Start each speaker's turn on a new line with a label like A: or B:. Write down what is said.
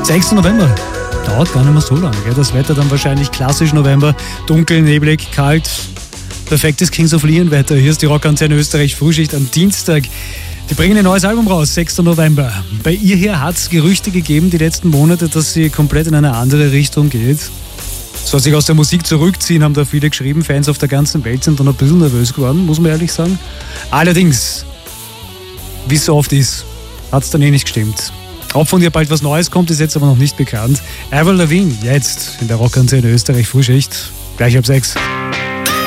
A: 6. November. Dauert gar nicht mehr so lange. Gell? Das Wetter dann wahrscheinlich klassisch November. Dunkel, neblig, kalt. Perfektes Kings of Leon Wetter. Hier ist die Rockantenne Österreich Frühschicht am Dienstag. Die bringen ein neues Album raus, 6. November. Bei ihr hier hat es Gerüchte gegeben die letzten Monate, dass sie komplett in eine andere Richtung geht. Soll sich aus der Musik zurückziehen, haben da viele geschrieben. Fans auf der ganzen Welt sind dann ein bisschen nervös geworden, muss man ehrlich sagen. Allerdings, wie es so oft ist, hat es dann nicht gestimmt. Ob von ihr bald was Neues kommt, ist jetzt aber noch nicht bekannt. Avril Lavigne, jetzt in der Rockantenne Österreich Frühschicht. Gleich ab 6.